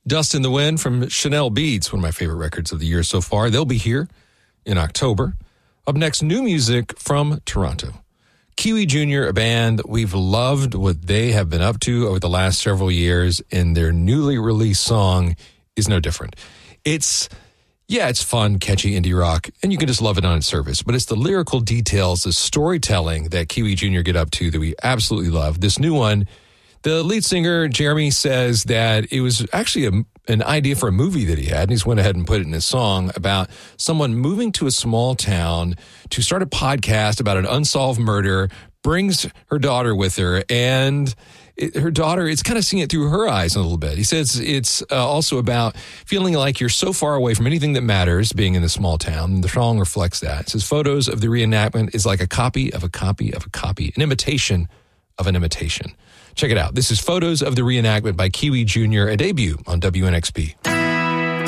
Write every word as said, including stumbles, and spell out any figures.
Dust in the Wind from Chanel Beats, one of my favorite records of the year so far. They'll be here in October. Up next, new music from Toronto. Kiwi Junior, a band we've loved what they have been up to over the last several years, and their newly released song is no different. It's, yeah, it's fun, catchy indie rock, and you can just love it on its surface. But it's the lyrical details, the storytelling that Kiwi Junior get up to that we absolutely love. This new one, the lead singer, Jeremy, says that it was actually a, an idea for a movie that he had, and he's went ahead and put it in his song about someone moving to a small town to start a podcast about an unsolved murder, brings her daughter with her, and it, her daughter, it's kind of seeing it through her eyes a little bit. He says it's uh, also about feeling like you're so far away from anything that matters, being in a small town, and the song reflects that. It says photos of the reenactment is like a copy of a copy of a copy, an imitation of an imitation. Check it out. This is Photos of the Reenactment by Kiwi Junior, a debut on W N X P.